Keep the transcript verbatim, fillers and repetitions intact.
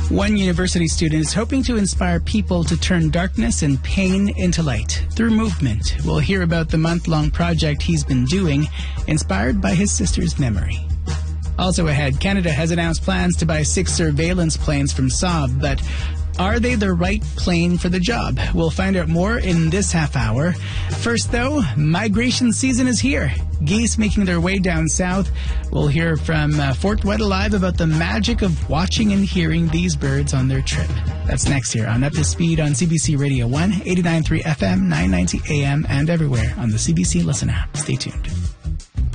One university student is hoping to inspire people to turn darkness and pain into light through movement. We'll hear about the month-long project he's been doing, inspired by his sister's memory. Also ahead, Canada has announced plans to buy six surveillance planes from Saab, but are they the right plane for the job? We'll find out more in this half hour. First, though, migration season is here. Geese making their way down south. We'll hear from uh, Fort Wet Alive about the magic of watching and hearing these birds on their trip. That's next here on Up to Speed on C B C Radio one, eighty-nine point three F M, nine ninety A M, and everywhere on the C B C Listen app. Stay tuned.